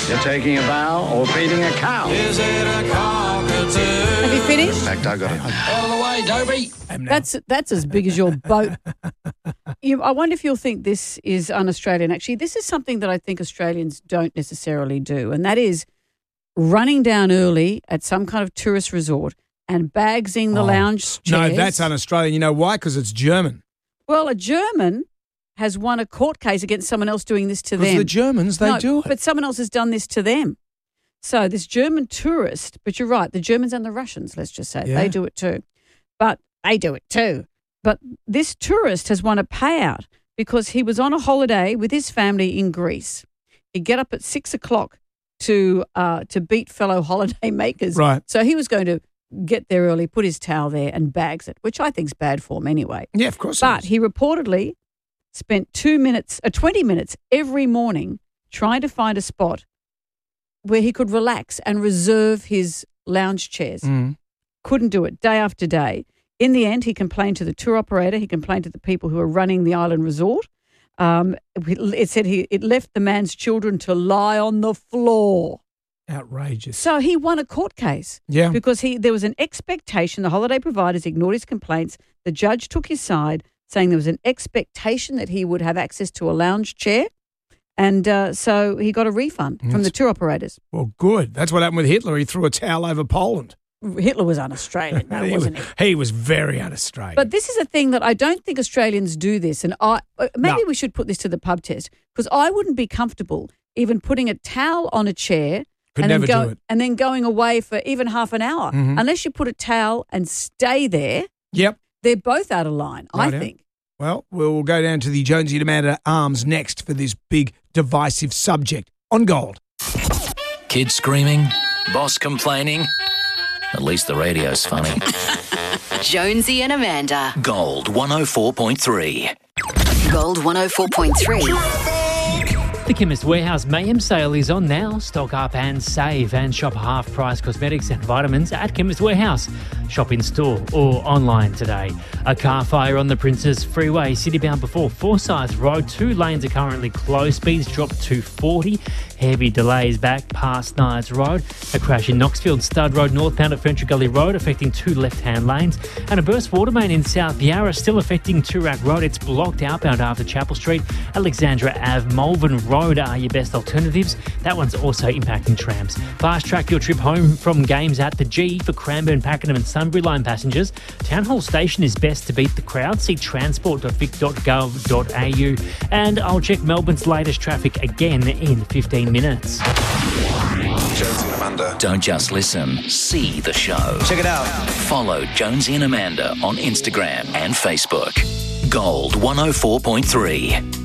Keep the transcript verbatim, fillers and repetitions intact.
You're taking a bow or feeding a cow. Is it a cockatoo? Have you finished? In fact, I got it. Out of the way, Dobie. That's that's as big as your boat. You, I wonder if you'll think this is un-Australian. Actually, this is something that I think Australians don't necessarily do, and that is running down early at some kind of tourist resort and bagsing the Oh, lounge chairs. No, that's un-Australian. You know why? Because it's German. Well, a German has won a court case against someone else doing this to Because them. the Germans, they no, do it. But someone else has done this to them. So this German tourist, but you're right, the Germans and the Russians, let's just say, Yeah. they do it too. But they do it too. But this tourist has won a payout because he was on a holiday with his family in Greece. He'd get up at six o'clock to uh, to beat fellow holiday makers. Right. So he was going to get there early, put his towel there and bags it, which I think's bad form anyway. Yeah, of course. But it is. he reportedly spent two minutes, uh, twenty minutes every morning trying to find a spot where he could relax and reserve his lounge chairs. Mm. Couldn't do it day after day. In the end, he complained to the tour operator. He complained to the people who were running the island resort. Um, it said he it left the man's children to lie on the floor. Outrageous. So he won a court case. Yeah. Because he there was an expectation. The holiday providers ignored his complaints. The judge took his side, saying there was an expectation that he would have access to a lounge chair. And uh, so he got a refund from the tour operators. Well, good. That's what happened with Hitler. He threw a towel over Poland. Hitler was un-Australian, though, he, wasn't was, he? he was very un-Australian. But this is a thing that I don't think Australians do this. And I uh, maybe No. we should put this to the pub test because I wouldn't be comfortable even putting a towel on a chair Could and, never then go, do it. and then going away for even half an hour. Mhm. Unless you put a towel and stay there, Yep. they're both out of line, I Righto. think. Well, we'll go down to the Jonesy and Amanda Arms next for this big divisive subject on Gold. Kids screaming, boss complaining. At least the radio's funny. Jonesy and Amanda. Gold one oh four point three. Gold one oh four point three. The Chemist Warehouse Mayhem sale is on now. Stock up and save and shop half-price cosmetics and vitamins at Chemist Warehouse. Shop in store or online today. A car fire on the Princes Freeway, citybound before Forsyth Road. Two lanes are currently closed. Speeds dropped to forty. Heavy delays back past Knights Road. A crash in Knoxfield Stud Road northbound at Fenchurch Gully Road affecting two left-hand lanes. And a burst water main in South Yarra still affecting Toorak Road. It's blocked outbound after Chapel Street. Alexandra Ave Malvern Road are your best alternatives. That one's also impacting trams. Fast track your trip home from games at the G for Cranbourne, Pakenham and Sunbury line passengers. Town Hall Station is best to beat the crowd. See transport dot vic dot gov dot a u. And I'll check Melbourne's latest traffic again in fifteen minutes. Jonesy and Amanda. Don't just listen, see the show. Check it out. Follow Jonesy and Amanda on Instagram and Facebook. Gold one oh four point three.